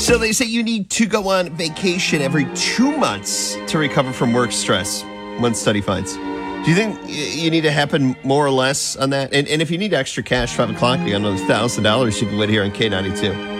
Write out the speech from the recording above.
So they say you need to go on vacation every 2 months to recover from work stress, one study finds. Do you think you need to happen more or less on that? And if you need extra cash, 5 o'clock, you got another $1,000 you can win here on K92.